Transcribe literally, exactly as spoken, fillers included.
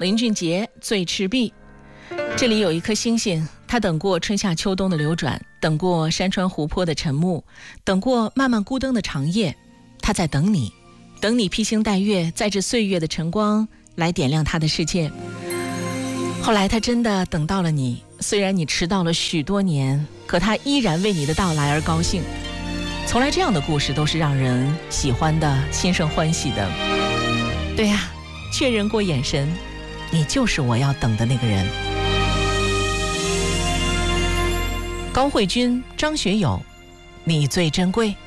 林俊杰醉赤壁。这里有一颗星星，它等过春夏秋冬的流转，等过山川湖泊的沉暮，等过漫漫孤灯的长夜，它在等你，等你披星戴月，载着岁月的晨光来点亮它的世界。后来他真的等到了你，虽然你迟到了许多年，可他依然为你的到来而高兴。从来这样的故事都是让人喜欢的，心生欢喜的。对呀，确认过眼神，你就是我要等的那个人。高慧君、张学友，你最珍贵。